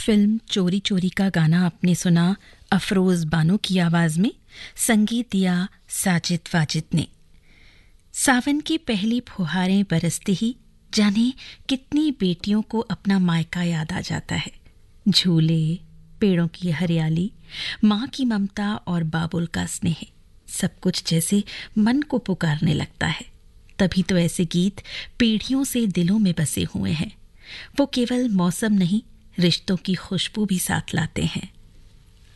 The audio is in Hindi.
फिल्म चोरी चोरी का गाना आपने सुना अफरोज बानो की आवाज में, संगीत दिया साजिद वाजिद ने। सावन की पहली फुहारें बरसते ही जाने कितनी बेटियों को अपना मायका याद आ जाता है। झूले, पेड़ों की हरियाली, माँ की ममता और बाबुल का स्नेह, सब कुछ जैसे मन को पुकारने लगता है। तभी तो ऐसे गीत पीढ़ियों से दिलों में बसे हुए हैं। वो केवल मौसम नहीं, रिश्तों की खुशबू भी साथ लाते हैं।